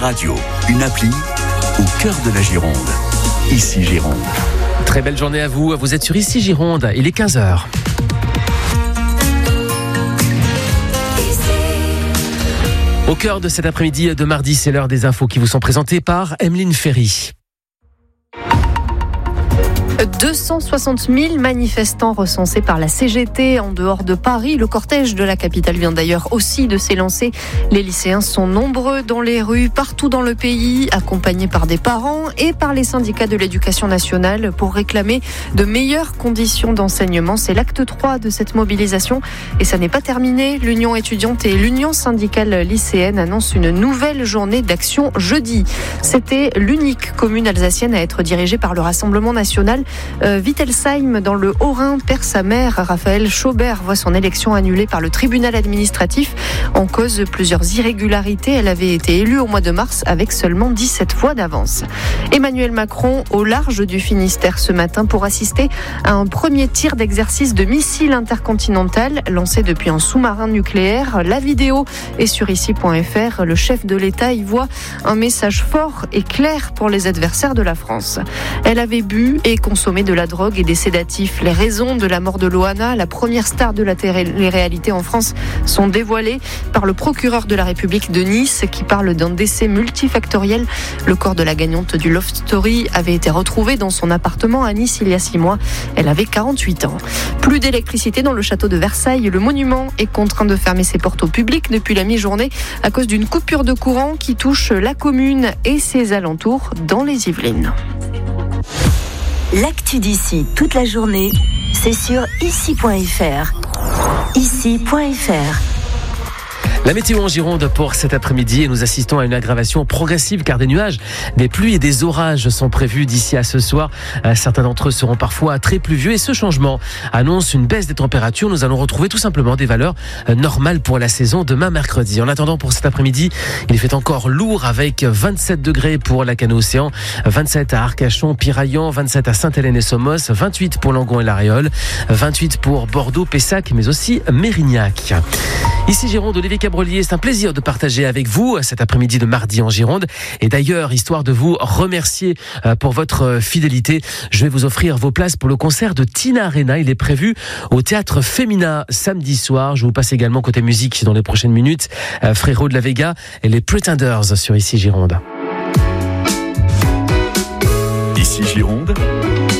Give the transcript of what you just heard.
radio, une appli au cœur de la Gironde. Ici Gironde. Très belle journée à vous. Vous êtes sur Ici Gironde. Il est 15h. Au cœur de cet après-midi de mardi, c'est l'heure des infos qui vous sont présentées par Emeline Ferry. 260 000 manifestants recensés par la CGT en dehors de Paris. Le cortège de la capitale vient d'ailleurs aussi de s'élancer. Les lycéens sont nombreux dans les rues, partout dans le pays, accompagnés par des parents et par les syndicats de l'éducation nationale pour réclamer de meilleures conditions d'enseignement. C'est l'acte 3 de cette mobilisation et ça n'est pas terminé. L'Union étudiante et l'Union syndicale lycéenne annoncent une nouvelle journée d'action jeudi. C'était l'unique commune alsacienne à être dirigée par le Rassemblement national. Wittelsheim, dans le Haut-Rhin, perd sa mère. Raphaël Schaubert voit son élection annulée par le tribunal administratif. En cause, plusieurs irrégularités. Elle avait été élue au mois de mars avec seulement 17 voix d'avance. Emmanuel Macron au large du Finistère ce matin pour assister à un premier tir d'exercice de missile intercontinental lancé depuis un sous-marin nucléaire. La vidéo est sur ici.fr. Le chef de l'État y voit un message fort et clair pour les adversaires de la France. Elle avait bu et consommé de la drogue et des sédatifs. Les raisons de la mort de Loana, la première star de la télé-réalité en France, sont dévoilées par le procureur de la République de Nice qui parle d'un décès multifactoriel. Le corps de la gagnante du Love Story avait été retrouvé dans son appartement à Nice il y a 6 mois. Elle avait 48 ans. Plus d'électricité dans le château de Versailles. Le monument est contraint de fermer ses portes au public depuis la mi-journée à cause d'une coupure de courant qui touche la commune et ses alentours dans les Yvelines. L'actu d'ici toute la journée, c'est sur ici.fr. Ici.fr. La météo en Gironde pour cet après-midi et nous assistons à une aggravation progressive car des nuages, des pluies et des orages sont prévus d'ici à ce soir. Certains d'entre eux seront parfois très pluvieux et ce changement annonce une baisse des températures. Nous allons retrouver tout simplement des valeurs normales pour la saison demain mercredi. En attendant pour cet après-midi, il fait encore lourd avec 27 degrés pour la Canaux-Océan, 27 à Arcachon, Piraillan, 27 à Sainte-Hélène-et-Somos, 28 pour Langon et l'Aréole, 28 pour Bordeaux, Pessac mais aussi Mérignac. Ici Gironde, Olivier Cabrelier, c'est un plaisir de partager avec vous cet après-midi de mardi en Gironde. Et d'ailleurs, histoire de vous remercier pour votre fidélité, je vais vous offrir vos places pour le concert de Tina Arena. Il est prévu au Théâtre Femina samedi soir. Je vous passe également côté musique dans les prochaines minutes. Frérot de la Vega et les Pretenders sur Ici Gironde. Ici Gironde,